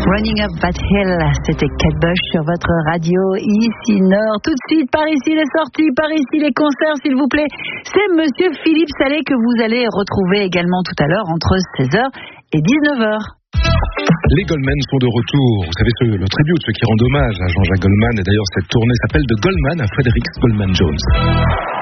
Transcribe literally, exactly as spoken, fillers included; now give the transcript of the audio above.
Running Up That Hill, c'était Kate Bush sur votre radio ici Nord. Tout de suite, par ici les sorties, par ici les concerts, s'il vous plaît. C'est Monsieur Philippe Sallet que vous allez retrouver également tout à l'heure entre seize heures et dix-neuf heures. Les Goldman sont de retour. Vous savez, ce, le tribute, ce qui rend hommage à Jean-Jacques Goldman. Et d'ailleurs, cette tournée s'appelle de Goldman à Frederick Goldman Jones.